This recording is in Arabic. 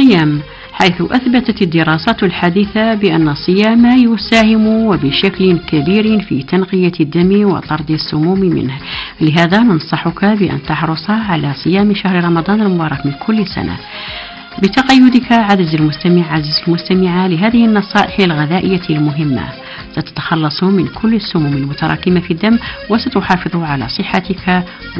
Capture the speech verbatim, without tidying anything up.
الصيام، حيث أثبتت الدراسات الحديثة بأن الصيام يساهم وبشكل كبير في تنقية الدم وطرد السموم منه. لهذا ننصحك بأن تحرص على صيام شهر رمضان المبارك من كل سنة. بتقيدك عزيزي المستمع عزيزتي المستمعة لهذه النصائح الغذائية المهمة ستتخلص من كل السموم المتراكمة في الدم وستحافظ على صحتك